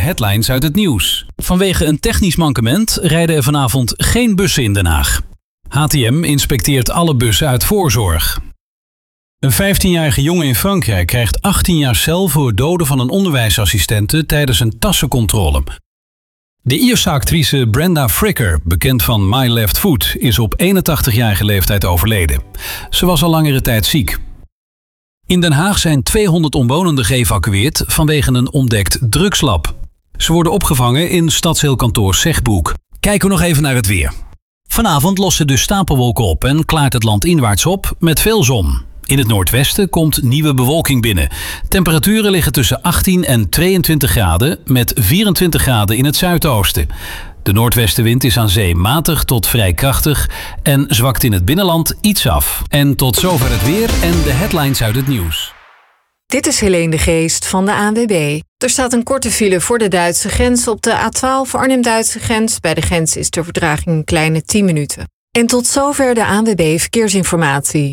headlines uit het nieuws. Vanwege een technisch mankement rijden er vanavond geen bussen in Den Haag. HTM inspecteert alle bussen uit voorzorg. Een 15-jarige jongen in Frankrijk krijgt 18 jaar cel voor het doden van een onderwijsassistente tijdens een tassencontrole. De Ierse actrice Brenda Fricker, bekend van My Left Foot, is op 81-jarige leeftijd overleden. Ze was al langere tijd ziek. In Den Haag zijn 200 omwonenden geëvacueerd vanwege een ontdekt drugslab. Ze worden opgevangen in stadsdeelkantoor Zegbroek. Kijken we nog even naar het weer. Vanavond lossen de stapelwolken op en klaart het land inwaarts op met veel zon. In het noordwesten komt nieuwe bewolking binnen. Temperaturen liggen tussen 18 en 22 graden met 24 graden in het zuidoosten. De noordwestenwind is aan zee matig tot vrij krachtig en zwakt in het binnenland iets af. En tot zover het weer en de headlines uit het nieuws. Dit is Helene de Geest van de ANWB. Er staat een korte file voor de Duitse grens op de A12 Arnhem-Duitse grens. Bij de grens is de vertraging een kleine 10 minuten. En tot zover de ANWB Verkeersinformatie.